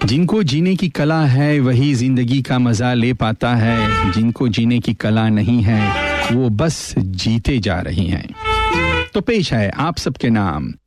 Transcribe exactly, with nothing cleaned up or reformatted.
जिनको जीने की कला है वही जिंदगी का मजा ले पाता है, जिनको जीने की कला नहीं है वो बस जीते जा रही हैं। तो पेश है आप सबके नाम